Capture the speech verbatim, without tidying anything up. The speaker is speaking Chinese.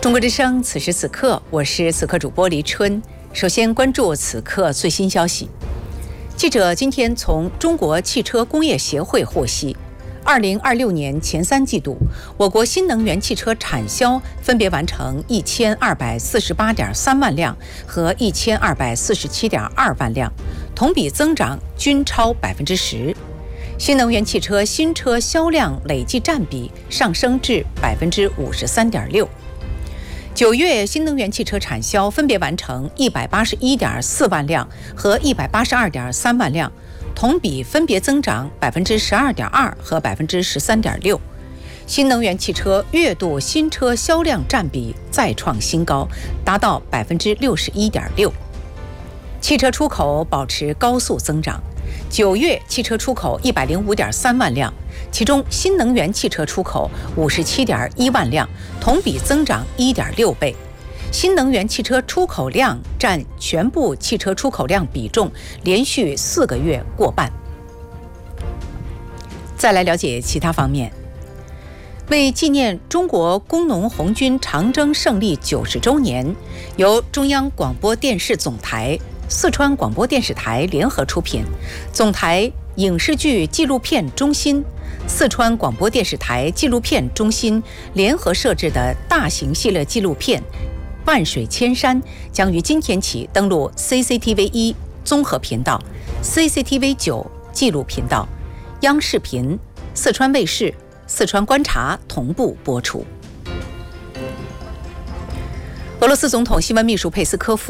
中国之声，此时此刻，我是此刻主播黎春。首先关注此刻最新消息。记者今天从中国汽车工业协会获悉，二零二六年前三季度，我国新能源汽车产销分别完成一千二百四十八点三万辆和一千二百四十七点二万辆，同比增长均超百分之十。新能源汽车新车销量累计占比上升至百分之五十三点六。九月新能源汽车产销分别完成一百八十一点四万辆和一百八十二点三万辆，同比分别增长百分之十二点二和百分之十三点六。新能源汽车月度新车销量占比再创新高，达到百分之六十一点六。汽车出口保持高速增长，九月汽车出口一百零五点三万辆，其中新能源汽车出口五十七点一万辆，同比增长一点六倍。新能源汽车出口量占全部汽车出口量比重连续四个月过半。再来了解其他方面。为纪念中国工农红军长征胜利九十周年，由中央广播电视总台、四川广播电视台联合出品，总台影视剧纪录片中心、四川广播电视台纪录片中心联合设置的大型系列纪录片《万水千山》将于今天起登陆 C C T V 一综合频道、C C T V 九纪录频道、央视频、四川卫视、四川观察同步播出。俄罗斯总统新闻秘书佩斯科夫